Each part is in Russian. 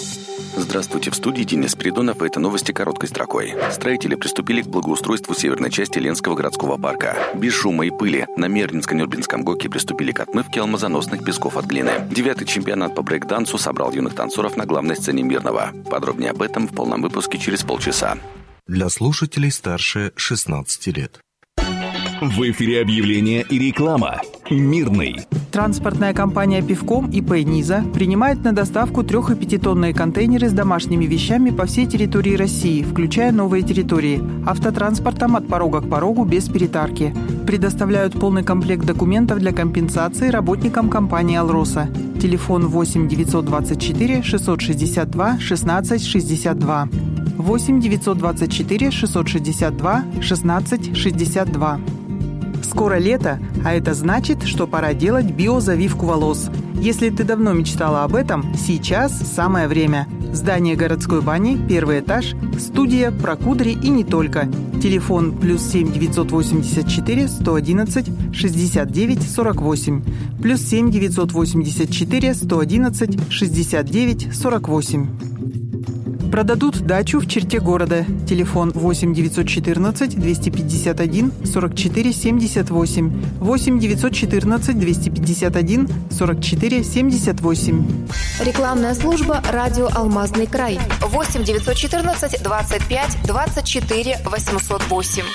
Здравствуйте, в студии Денис Придонов, и это новости короткой строкой. Строители приступили к благоустройству северной части Ленского городского парка. Без шума и пыли на Мернинско-Нюрнбергском ГОКе приступили к отмывке алмазоносных песков от глины. 9-й чемпионат по брейк-дансу собрал юных танцоров на главной сцене Мирного. Подробнее об этом в полном выпуске через полчаса. Для слушателей старше 16 лет. В эфире объявление и реклама. Мирный. Транспортная компания «Пивком» ИП «Низа» принимает на доставку 3- и 5-тонные контейнеры с домашними вещами по всей территории России, включая новые территории, автотранспортом от порога к порогу без перетарки. Предоставляют полный комплект документов для компенсации работникам компании «Алроса». Телефон 8 924 662 16 62. 8 924 662 16 62. Скоро лето, а это значит, что пора делать биозавивку волос. Если ты давно мечтала об этом, сейчас самое время. Здание городской бани, 1-й этаж, студия, прокудри и не только. Телефон +7 984 111 69 48. +7 984 111 69 48. Продадут дачу в черте города. Телефон 8 914 251 44 78. 8 914 251 44 78. Рекламная служба «Радио Алмазный край». 8 914 25 24 808.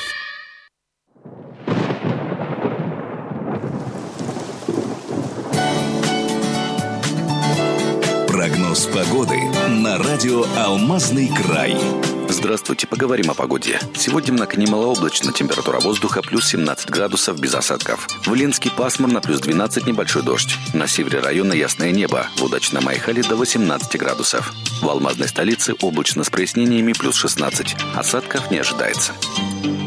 Прогноз погоды на радио «Алмазный край». Здравствуйте, поговорим о погоде. Сегодня в Накане малооблачно, температура воздуха +17 градусов без осадков. В Ленске пасмурно, +12 небольшой дождь. На севере района ясное небо, в удачном Айхале до 18 градусов. В алмазной столице облачно с прояснениями +16. Осадков не ожидается.